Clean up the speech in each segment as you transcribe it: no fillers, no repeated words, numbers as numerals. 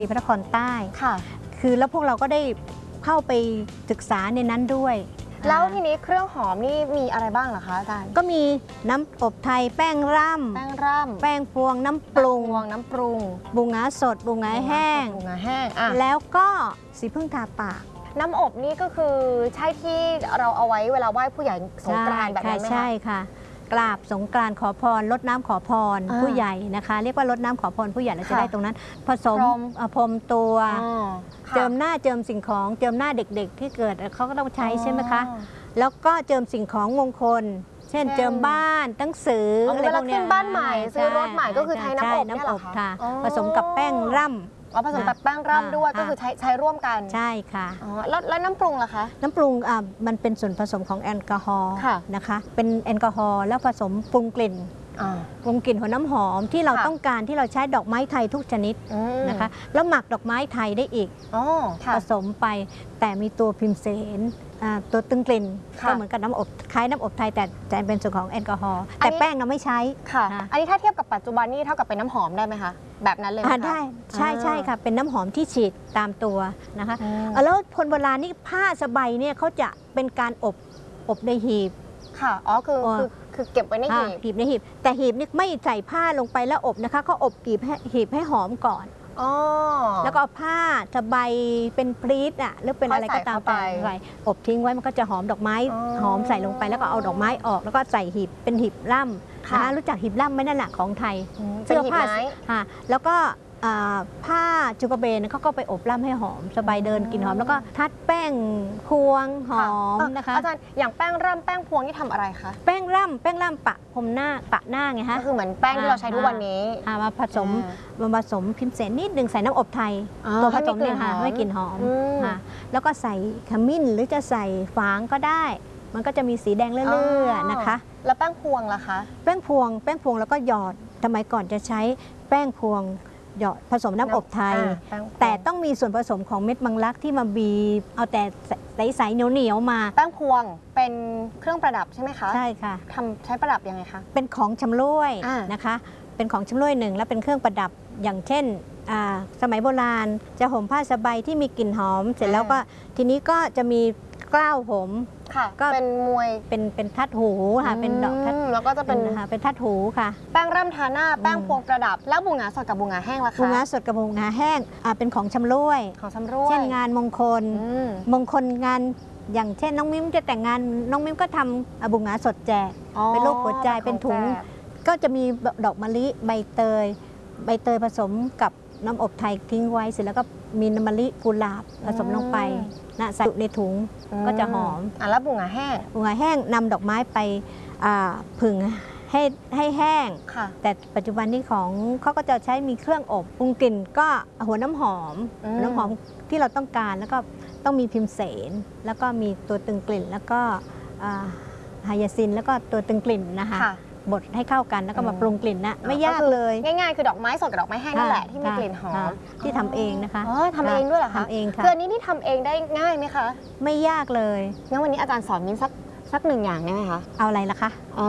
พระนครใต้ค่ะคือแล้วพวกเราก็ได้เข้าไปศึกษาในนั้นด้วยแล้วทีนี้เครื่องหอมนี่มีอะไรบ้างเหรอคะอาจารย์ก็มีน้ำอบไทยแป้งร่ำแป้งพวงน้ำปรุงบูงาสดบูงาแห้งแล้วก็สีพึ่งทาปากน้ำอบนี่ก็คือใช่ที่เราเอาไว้เวลาไหว้ผู้ใหญ่สงกรานต์แบบนั้นไหมคะใช่ค่ะกราบสงกรานต์ขอพรลดน้ำขอพรผู้ใหญ่นะคะเรียกว่าลดน้ำขอพรผู้ใหญ่เราจะได้ตรงนั้นผสมพรมตัวเจิมหน้าเจิมสิ่งของเจิมหน้าเด็กๆที่เกิดเขาก็ต้องใช้ใช่ไหมคะแล้วก็เจิมสิ่งของมงคลเช่นเจิมบ้านหนังสืออะไรพวกนี้ขึ้นบ้านใหม่ซื้อรถใหม่ก็คือใช้น้ำอบเนี่ยเหรอคะผสมกับแป้งร่ำผสมกับแป้งร่ำด้วยก็คือใช้ร่วมกันใช่ค่ะแล้วน้ำปรุงล่ะคะน้ำปรุงมันเป็นส่วนผสมของแอลกอฮอล์นะคะเป็นแอลกอฮอล์แล้วผสมปรุงกลิ่นหัวน้ำหอมที่เราต้องการที่เราใช้ดอกไม้ไทยทุกชนิดนะคะแล้วหมักดอกไม้ไทยได้อีกผสมไปแต่มีตัวพิมเสนตัวตึงกลิ่นก็เหมือนกับน้ำอบคล้ายน้ำอบไทยแต่จะเป็นส่วนของแอลกอฮอล์แต่แป้งเราไม่ใช้ค่ะอันนี้ถ้าเทียบกับปัจจุบันนี่เท่ากับเป็นน้ำหอมได้ไหมคะแบบนั้นเลยได้ใช่ค่ะเป็นน้ำหอมที่ฉีดตามตัวนะคะแล้วคนโบราณนี่ผ้าสบายเนี่ยเขาจะเป็นการอบในหีบค่ะคือเก็บไว้ในหีบในหีบแต่หีบนี่ไม่ใส่ผ้าลงไปแล้วอบนะคะเขาอบหีบให้หอมก่อนแล้วก็เอาผ้าสบายเป็นพรีตหรือเป็นอะไรก็ตามไปอบทิ้งไว้มันก็จะหอมดอกไม้หอมใส่ลงไปแล้วก็เอาดอกไม้ออกแล้วก็ใส่หีบเป็นหีบล่ำนะคะรู้จักหีบล่ำไหมนั่นแหละของไทยเสื้อผ้าแล้วก็ผ้าจุกเบนเขาก็ไปอบล่ำให้หอมสบายเดินกลิ่นหอมแล้วก็ทัดแป้งพวงหอมนะคะอาจารย์อย่างแป้งร่ำแป้งพวงนี่ทำอะไรคะแป้งร่ำปะพรมหน้าปะหน้าไงฮะก็คือเหมือนแป้งที่เราใช้ทุกวันนี้มาผสมพิมเสนนิดนึงใส่น้ำอบไทยตัวผสมเนี่ยค่ะให้กลิ่นหอมแล้วก็ใส่ขมิ้นหรือจะใส่ฝางก็ได้มันก็จะมีสีแดงเลื่อยๆนะคะแล้วแป้งพวงล่ะคะแป้งพวงแล้วก็หยอดสมัยก่อนจะใช้แป้งพวงหยอดผสมน้ำอบไทยแต่ต้องมีส่วนผสมของเม็ดมังลักที่มาบีบเอาแต่ใสๆเหนียวมาแป้งพวงเป็นเครื่องประดับใช่ไหมคะใช่ค่ะใช้ประดับยังไงคะเป็นของชำร่วยนะคะเป็นของชำร่วยหนึ่งแล้วเป็นเครื่องประดับอย่างเช่นสมัยโบราณจะห่มผ้าสบายที่มีกลิ่นหอมเสร็จแล้วก็ทีนี้ก็จะมีกล้าวผมก็เป็นมวยเป็นทัดหูค่ะเป็นดอกทัดแล้วก็จะเป็นทัดหูค่ะแป้งร่ำทาหน้าแป้งพวงประดับแล้วบูงาสดกับบูงาแห้งล่ะคะบูงาสดกับบูงาแห้งเป็นของชำร่วยเช่นงานมงคลงานอย่างเช่นน้องมิ้มจะแต่งงานน้องมิ้มก็ทำบูงาสดแจกเป็นรูปหัวใจเป็นถุงก็จะมีดอกมะลิใบเตยผสมกับน้ำอบไทยทิ้งไว้เสร็จแล้วก็มีน้ำมะลิกุหลาบผสมลงไปใส่ในถุงก็จะหอมแล้วบูงาแห้งนำดอกไม้ไปผึ่งให้แห้งแต่ปัจจุบันนี้ของเขาก็จะใช้มีเครื่องอบปรุงกลิ่นก็หัวน้ำหอมที่เราต้องการแล้วก็ต้องมีพิมเสนแล้วก็มีตัวตึงกลิ่นแล้วก็ไฮยาซินแล้วก็ตัวตึงกลิ่นนะคะบดให้เข้ากันแล้วก็มาปรุงกลิ่นนะไม่ยากเลยง่ายๆคือดอกไม้สดกับดอกไม้แห้งนั่นแหละที่มีกลิ่นหอมที่ทำเองนะคะทำเองด้วยเหรอคะทำเองค่ะคืออันนี้ที่ทำเองได้ง่ายไหมคะไม่ยากเลยงั้นวันนี้อาจารย์สอนมิ้นสักหนึ่งอย่างได้ไหมคะเอาอะไรล่ะคะ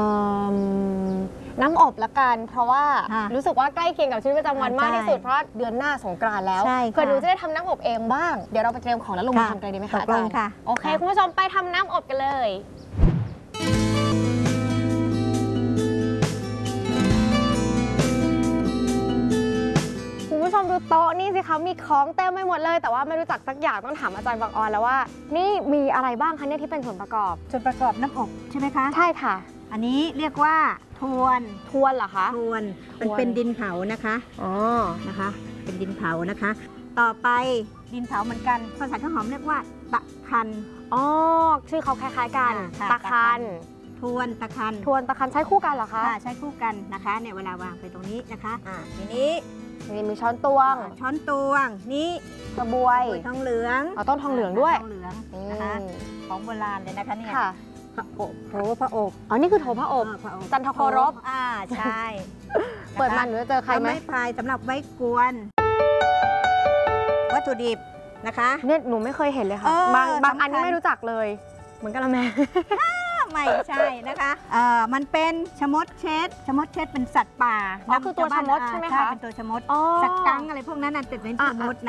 น้ำอบละกันเพราะว่ารู้สึกว่าใกล้เคียงกับชีวิตประจำวันมากที่สุดเพราะเดือนหน้าสงกรานต์แล้วเพื่อหนูจะได้ทำน้ำอบเองบ้างเดี๋ยวเราไปเตรียมของแล้วลงมือทำกันดีไหมคะอาจารย์โอเคคุณผู้ชมไปทำน้ำอบกันเลยคุณผู้ชมดูโต๊ะนี่สิคะมีของเต็มไปหมดเลยแต่ว่าไม่รู้จักสักอย่างต้องถามอาจารย์บางออนแล้วว่านี่มีอะไรบ้างคะเนี่ยที่เป็นส่วนประกอบน้ำอบใช่ไหมคะใช่ค่ะอันนี้เรียกว่าทวนเหรอคะทวนเป็นดินเผานะคะนะคะเป็นดินเผานะคะต่อไปดินเผาเหมือนกันภาษาข้าวหอมเรียกว่าตะคันชื่อเขาคล้ายๆกันตะคันทวนตะคันใช้คู่กันเหรอคะใช้คู่กันนะคะเนี่ยเวลาวางไปตรงนี้นะคะทีนี้มีช้อนตวงนี่กระบวยทองเหลืองต้นทองเหลืองด้วยนะคะของโบราณเลยนะคะเนี่ยพระอบนี่คือโถพระอบจันทโครบใช่เปิดมาหนูจะเจอใครไหมไม้พายสำหรับไว้กวนวัตถุดิบนะคะเนี่ยหนูไม่เคยเห็นเลยค่ะบางอันนี่ไม่รู้จักเลยเหมือนกะละแมไม่ใช่นะคะมันเป็นชะมดเช็ดเป็นสัตว์ป่าคือตัวชะมดใช่ไหมคะเป็นตัวชะมดสัตว์กังอะไรพวกนั้นนั่นเป็นชะมดนะ